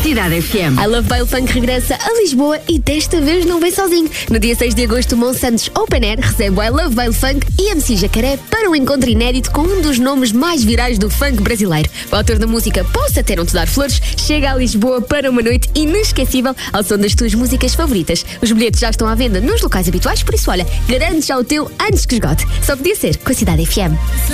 Cidade FM. I Love Baile Funk regressa a Lisboa e desta vez não vem sozinho. No dia 6 de agosto, o Monsantos Open Air recebe o I Love Baile Funk e MC Jacaré para um encontro inédito com um dos nomes mais virais do funk brasileiro. O autor da música Posso Até Não Te Dar Flores chega a Lisboa para uma noite inesquecível ao som das tuas músicas favoritas. Os bilhetes já estão à venda nos locais habituais, por isso olha, garante já o teu antes que esgote. Só podia ser com a Cidade FM.